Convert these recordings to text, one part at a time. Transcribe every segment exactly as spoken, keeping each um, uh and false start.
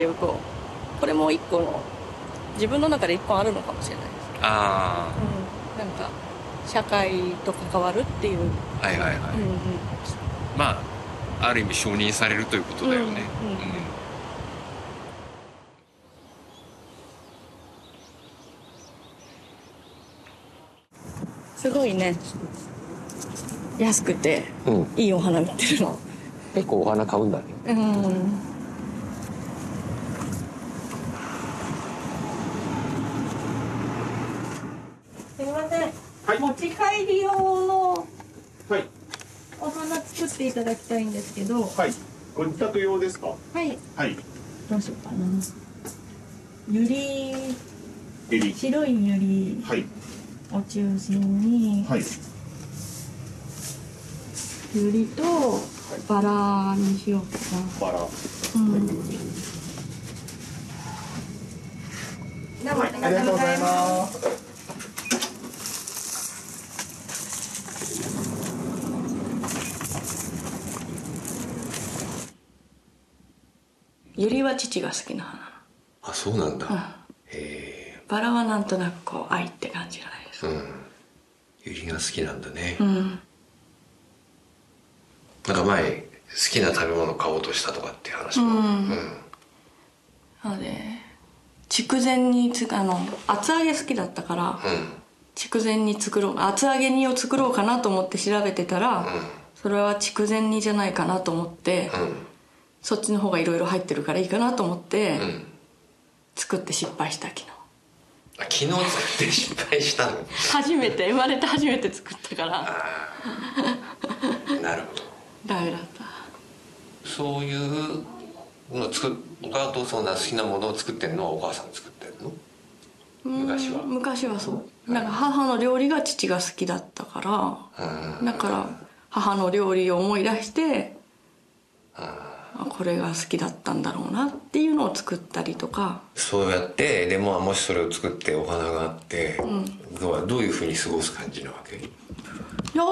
いうと、これも一個の自分の中で一本あるのかもしれないです。 あうん、なんか社会と関わるっていう。 あ、はいはいはい、 うんうん、 まあある意味承認されるということだよね。 うんうんうん、すごいね、安くて、うん、いいお花売ってるの。 結構お花買うんだね。 うん。すいません、はい、持ち帰り用のお花作っていただきたいんですけど。 はい、ご自宅用ですか？ はい、 はい、 どうしようかな。ユリ、白いユリを中心に、はい、ユリとバラにしようかな。バラ、うん、どうもありがとうございます。ユリは父が好きな花。 あ、そうなんだ。うん、へえ。バラはなんとなくこう愛って感じじゃないですか。うん。 ユリが好きなんだね。 うん。 なんか前好きな食べ物を買おうとしたとかっていう話も。うん。うん、 なので筑前煮つあの厚揚げ好きだったから、うん、筑前煮作ろう厚揚げ煮を作ろうかなと思って調べてたら、うん、それは筑前煮じゃないかなと思って。うん、そっちの方がいろいろ入ってるからいいかなと思って、うん、作って失敗した昨日。 あ、昨日作って失敗したの？ 初めて生まれて初めて作ったから。 なるほど。 ダメだった。そういうの作っお母とそんな好きなものを作ってるのはお母さん作ってるの？昔は。 昔はそう。なんか母の料理が父が好きだったから、だから母の料理を思い出して。これが好きだったんだろうなっていうのを作ったりとか。 そうやってでももしそれを作ってお花があって、うん、どう、どういうふうに過ごす感じなわけ？いや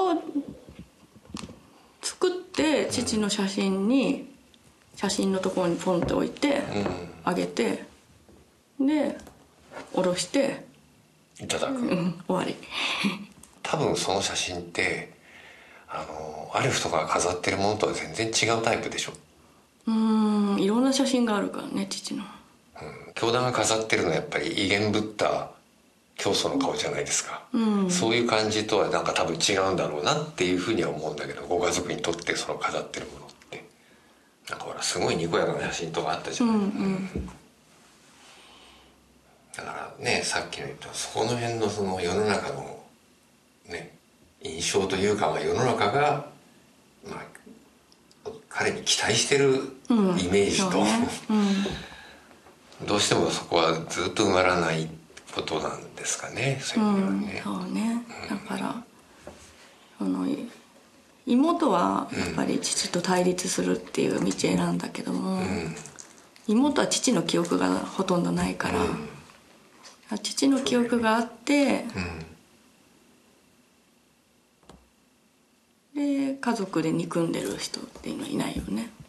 作って父の写真に写真のところにポンって置いて、うん、あげてで下ろしていただく、 うん、終わり。 多分その写真ってあのアレフとか飾ってるものとは全然違うタイプでしょ？ うーん、いろんな写真があるからね父の。 うん、教団が飾ってるのはやっぱり威厳ぶった教祖の顔じゃないですか、うん、そういう感じとはなんか多分違うんだろうなっていうふうには思うんだけど、ご家族にとってその飾ってるものってなんかほらすごいにこやかな写真とかあったじゃない、うんうん、だからね、さっきの言ったそこの辺のその世の中のね印象というか、まあ、世の中が、まあ、彼に期待してるイメージと、うんねうん、どうしてもそこはずっと埋まらないことなんですかね、そういう意味ではね、 うん、そうね、だからその妹はやっぱり父と対立するっていう道選んだけども、うん、妹は父の記憶がほとんどないから、うん、父の記憶があって、うん、で家族で憎んでる人っていうのはいないよね。